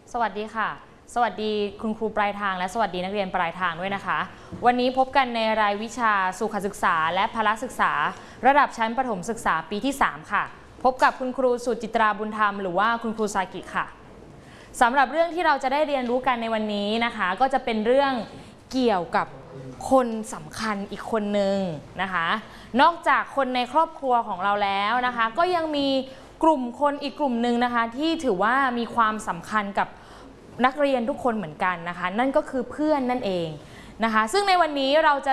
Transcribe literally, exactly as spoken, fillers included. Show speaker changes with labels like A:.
A: สวัสดีค่ะสวัสดีคุณครูปลายทางและสวัสดีนักเรียนปลายทางด้วยนะคะวันนี้พบกันในรายวิชาสุขศึกษาและพละศึกษาระดับชั้นประถมศึกษาปีที่สามค่ะพบกับคุณครูสุจิตราบุญธรรมหรือว่าคุณครูซากิค่ะสำหรับเรื่องที่เราจะได้เรียนรู้กันในวันนี้นะคะก็จะเป็นเรื่องเกี่ยวกับคนสำคัญอีกคนหนึ่งนะคะนอกจากคนในครอบครัวของเราแล้วนะคะก็ยังมีกลุ่มคนอีกกลุ่มหนึ่งนะคะที่ถือว่ามีความสำคัญกับนักเรียนทุกคนเหมือนกันนะคะนั่นก็คือเพื่อนนั่นเองนะคะซึ่งในวันนี้เราจะ